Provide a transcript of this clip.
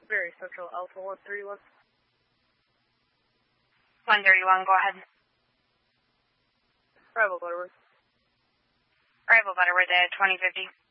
Very Central Alpha 131. 131, go ahead. Arrival Butterworth. Arrival Butterworth at 2050.